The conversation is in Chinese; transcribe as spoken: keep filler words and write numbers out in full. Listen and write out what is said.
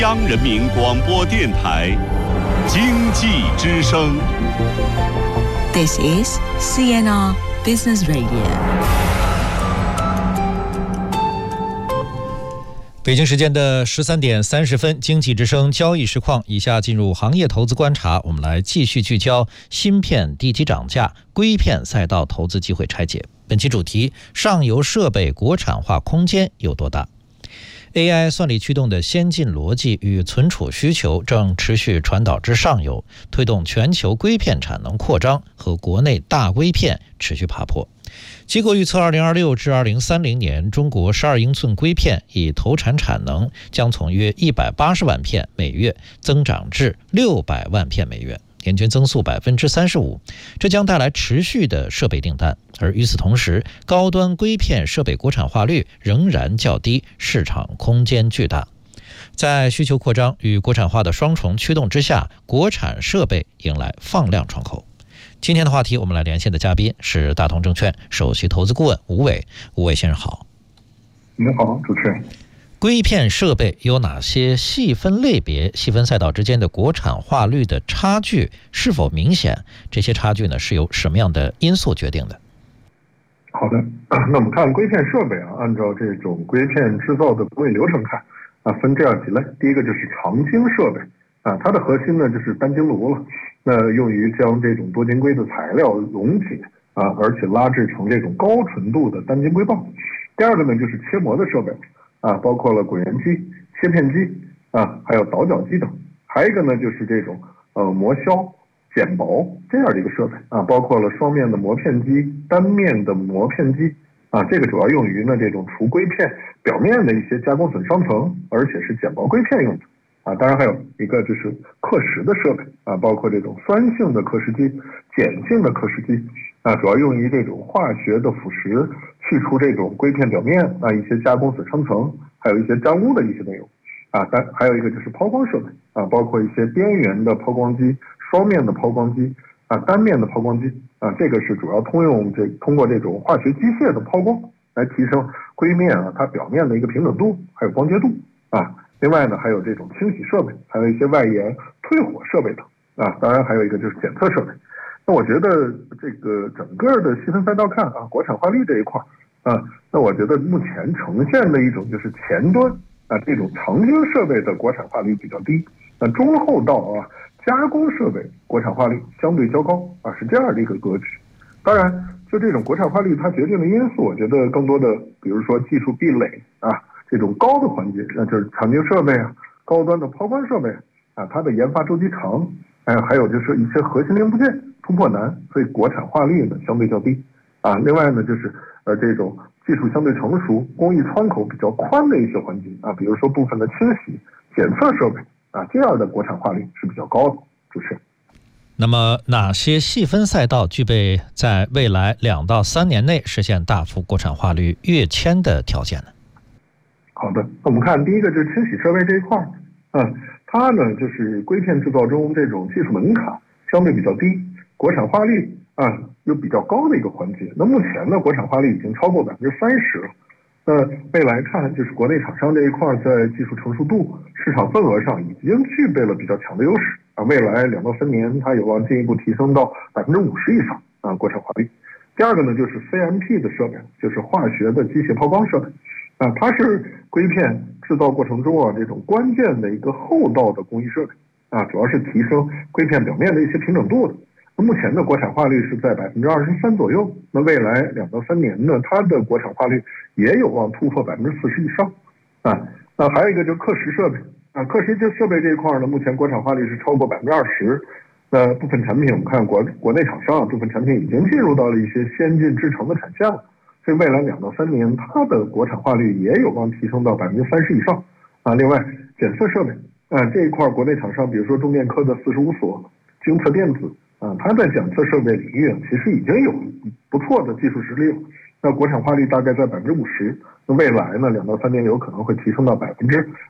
央人民广播电台经济之声。 This is C N R Business Radio。 北京时间的十三点三十分，经济之声交易实况，以下进入行业投资观察，我们来继续聚焦芯片低级涨价、硅片赛道投资机会拆解。本期主题：上游设备国产化空间有多大？ A I 算力驱动的先进逻辑与存储需求正持续传导至上游，推动全球硅片产能扩张和国内大硅片持续爬坡。机构预测，二零二六至二零三零年，中国十二英寸硅片以投产产能将从约一百八十万片每月增长至六百万片每月，年均增速百分之三十五，这将带来持续的设备订单。而与此同时，高端硅片设备国产化率仍然较低，市场空间巨大。在需求扩张与国产化的双重驱动之下，国产设备迎来放量窗口。今天的话题，我们来连线的嘉宾是大同证券首席投资顾问吴伟。吴伟先生好。 您好，主持人。 硅片设备有哪些细分类别、细分赛道之间的国产化率的差距是否明显？这些差距呢，是由什么样的因素决定的？ 好的，那我们看硅片设备啊，按照这种硅片制造的工艺流程看啊，分这样几类。第一个就是长晶设备啊，它的核心呢就是单晶炉了，那用于将这种多晶硅的材料溶解啊，而且拉制成这种高纯度的单晶硅棒。第二个呢就是切磨的设备。 啊，包括了滚圆机、切片机啊，还有倒角机等。还有一个呢，就是这种呃磨削、剪薄这样的一个设备啊，包括了双面的磨片机、单面的磨片机啊，这个主要用于呢这种除硅片表面的一些加工损伤层，而且是剪薄硅片用的啊。当然还有一个就是刻蚀的设备啊，包括这种酸性的刻蚀机、碱性的刻蚀机啊，主要用于这种化学的腐蚀。 去除这种硅片表面啊一些加工损伤层，还有一些沾污的一些内容啊。但还有一个就是抛光设备啊，包括一些边缘的抛光机、双面的抛光机啊、单面的抛光机啊。这个是主要通用这通过这种化学机械的抛光来提升硅面啊它表面的一个平整度还有光洁度啊。另外呢，还有这种清洗设备，还有一些外延退火设备等啊。当然还有一个就是检测设备。那我觉得这个整个的细分赛道看啊，国产化率这一块。 啊，那我觉得目前呈现的一种就是前端啊这种长晶设备的国产化率比较低，那中后道啊加工设备国产化率相对较高啊，是这样的一个格局。当然，就这种国产化率它决定的因素，我觉得更多的，比如说技术壁垒啊这种高的环节，那就是长晶设备啊、高端的抛光设备啊，它的研发周期长，哎，还有就是一些核心零部件突破难，所以国产化率呢相对较低啊。另外呢就是。 呃，这种技术相对成熟、工艺窗口比较宽的一些环节啊，比如说部分的清洗、检测设备啊，这样的国产化率是比较高的。主持人， 那么哪些细分赛道具备在未来两到三年内实现大幅国产化率跃迁的条件呢？ 好的，我们看第一个就是清洗设备这一块，嗯，它呢就是硅片制造中这种技术门槛相对比较低，国产化率。 啊，有比较高的一个环节。那目前呢，国产化率已经超过百分之三十了。那未来看，就是国内厂商这一块在技术成熟度、市场份额上已经具备了比较强的优势啊。未来两到三年，它有望进一步提升到百分之五十以上啊，国产化率。第二个呢，就是 C M P 的设备，就是化学的机械抛光设备啊，它是硅片制造过程中啊这种关键的一个后道的工艺设备啊，主要是提升硅片表面的一些平整度的。 目前的国产化率是在百分之二十三左右，那未来两到三年呢，它的国产化率也有望突破百分之四十以上，啊，那还有一个就是刻蚀设备啊，刻蚀这设备这一块呢，目前国产化率是超过百分之二十，那部分产品我们看国国内厂商啊，部分产品已经进入到了一些先进制程的产线了，所以未来两到三年它的国产化率也有望提升到百分之三十以上，啊，另外检测设备啊这一块国内厂商，比如说中电科的四十五所、精测电子。 啊，它在检测设备领域其实已经有不错的技术实力了。那国产化率大概在百分之五十，那未来呢，两到三年有可能会提升到百分之